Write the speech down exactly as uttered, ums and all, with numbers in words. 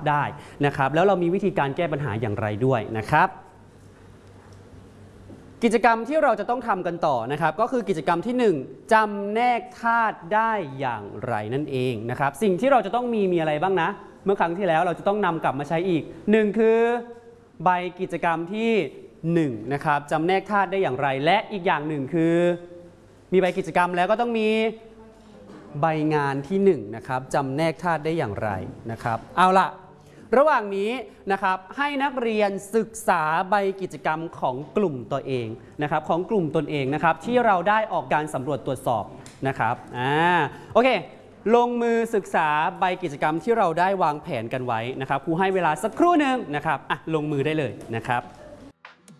ได้นะครับแล้วเรามีวิธีการแก้ปัญหาอย่างไรด้วยนะครับกิจกรรมที่เราจะต้องทำกันต่อนะครับก็คือกิจกรรมที่หนึ่งจำแนกธาตุได้อย่างไรนั่นเองนะครับสิ่งที่เราจะต้องมีมีอะไรบ้างนะเมื่อครั้งที่แล้วเราจะต้องนำกลับมาใช้อีกหนึ่งคือใบกิจกรรมที่หนึ่งนะครับจำแนกธาตุได้อย่างไรและอีกอย่างหนึ่งคือมีใบกิจกรรมแล้วก็ต้องมีใบงานที่หนึ่งนะครับจำแนกธาตุได้อย่างไรนะครับเอาล่ะระหว่างนี้นะครับให้นักเรียนศึกษาใบกิจกรรมของกลุ่มตัวเองนะครับของกลุ่มตนเองนะครับที่เราได้ออกการสำรวจตรวจสอบนะครับอ่าโอเคลงมือศึกษาใบกิจกรรมที่เราได้วางแผนกันไว้นะครับครูให้เวลาสักครู่หนึ่งนะครับอ่ะลงมือได้เลยนะครับ